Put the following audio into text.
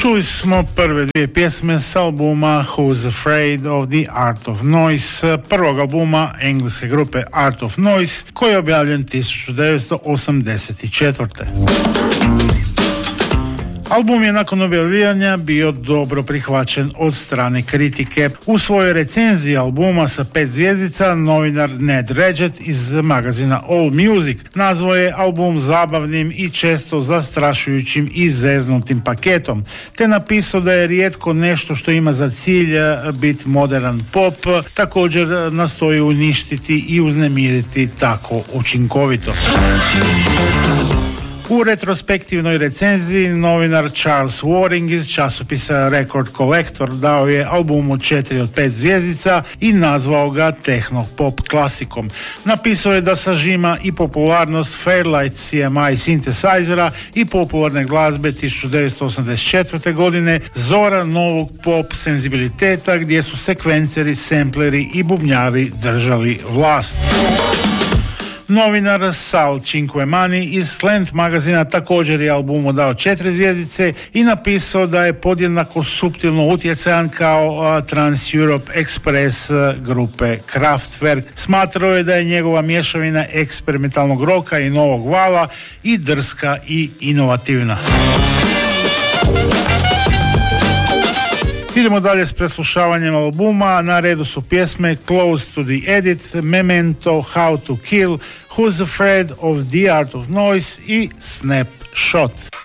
Čuli smo prve dvije pjesme s albuma Who's Afraid of the Art of Noise, prvog albuma engleske grupe Art of Noise, koji je objavljen 1984. Album je nakon objavljivanja bio dobro prihvaćen od strane kritike. U svojoj recenziji albuma sa 5 zvjezdica novinar Ned Regett iz magazina All Music nazvao je album zabavnim i često zastrašujućim i zeznutim paketom, te napisao da je rijetko nešto što ima za cilj biti modern pop, također nastoji uništiti i uznemiriti tako učinkovito. U retrospektivnoj recenziji novinar Charles Waring iz časopisa Record Collector dao je albumu 4 od 5 zvjezdica i nazvao ga techno-pop klasikom. Napisao je da sažima i popularnost Fairlight CMI synthesizera i popularne glazbe 1984. godine, zora novog pop senzibiliteta gdje su sekvenceri, sempleri i bubnjari držali vlast. Novinar Sal Cinquemani iz Slant magazina također je albumu dao 4 zvjezdice i napisao da je podjednako suptilno utjecajan kao Trans Europe Express grupe Kraftwerk. Smatrao je da je njegova mješavina eksperimentalnog roka i novog vala i drska i inovativna. Idemo dalje s preslušavanjem albuma. Na redu su pjesme Close to the Edit, Memento, How to Kill, Who's Afraid of the Art of Noise i Snapshot.